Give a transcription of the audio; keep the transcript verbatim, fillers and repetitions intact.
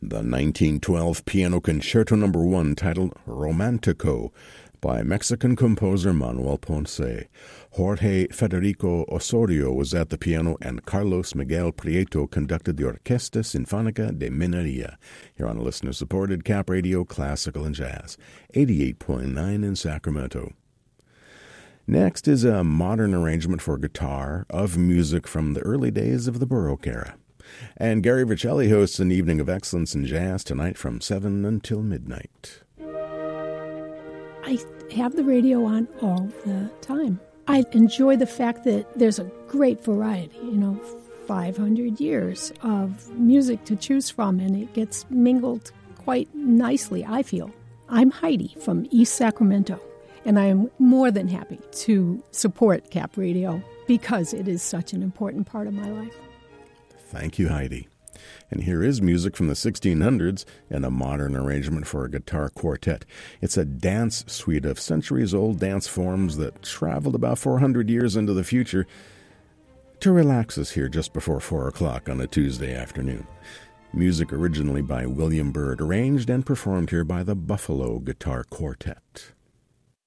the nineteen twelve Piano Concerto Number one titled Romantico by Mexican composer Manuel Ponce. Jorge Federico Osorio was at the piano and Carlos Miguel Prieto conducted the Orquesta Sinfónica de Minería. Here on a listener-supported Cap Radio Classical and Jazz, eighty-eight point nine in Sacramento. Next is a modern arrangement for guitar of music from the early days of the Baroque era. And Gary Vercelli hosts an evening of excellence in jazz tonight from seven until midnight. I have the radio on all the time. I enjoy the fact that there's a great variety, you know, five hundred years of music to choose from, and it gets mingled quite nicely, I feel. I'm Heidi from East Sacramento, and I am more than happy to support Cap Radio because it is such an important part of my life. Thank you, Heidi. And here is music from the sixteen hundreds in a modern arrangement for a guitar quartet. It's a dance suite of centuries-old dance forms that traveled about four hundred years into the future to relax us here just before four o'clock on a Tuesday afternoon. Music originally by William Byrd, arranged and performed here by the Buffalo Guitar Quartet.